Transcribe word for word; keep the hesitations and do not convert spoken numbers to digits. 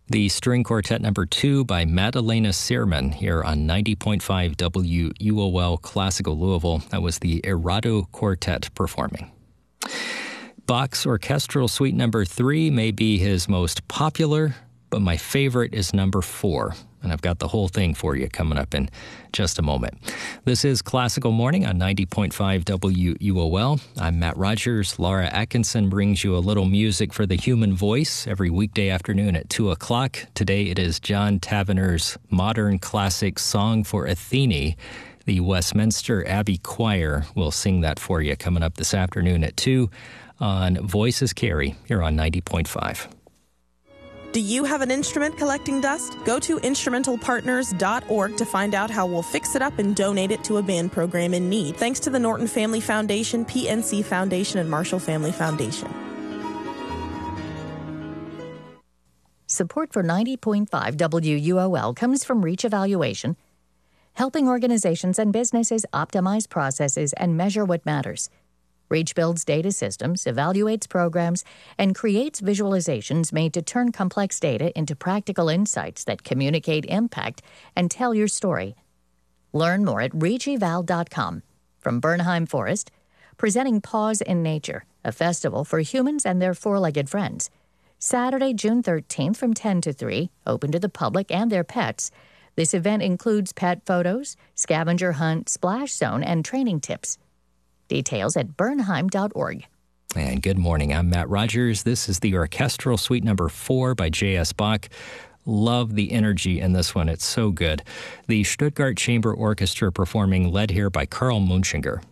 The string quartet number two by Madalena Searman here on ninety point five W U O L Classical Louisville. That was the Errato Quartet performing. Bach's Orchestral Suite number three may be his most popular, but my favorite is number four. And I've got the whole thing for you coming up in just a moment. This is Classical Morning on ninety point five W U O L. I'm Matt Rogers. Laura Atkinson brings you a little music for the human voice every weekday afternoon at two o'clock. Today it is John Tavener's modern classic Song for Athene. The Westminster Abbey Choir will sing that for you coming up this afternoon at two on Voices Carry here on ninety point five. Do you have an instrument collecting dust? Go to instrumental partners dot org to find out how we'll fix it up and donate it to a band program in need. Thanks to the Norton Family Foundation, P N C Foundation, and Marshall Family Foundation. Support for ninety point five W U O L comes from Reach Evaluation, helping organizations and businesses optimize processes and measure what matters. Reach builds data systems, evaluates programs, and creates visualizations made to turn complex data into practical insights that communicate impact and tell your story. Learn more at reach eval dot com. From Bernheim Forest, presenting Pause in Nature, a festival for humans and their four-legged friends. Saturday, June thirteenth from ten to three, open to the public and their pets. This event includes pet photos, scavenger hunt, splash zone, and training tips. Details at bernheim dot org. And good morning. I'm Matt Rogers. This is the Orchestral Suite number four by J S. Bach. Love the energy in this one. It's so good. The Stuttgart Chamber Orchestra performing, led here by Karl Munchinger.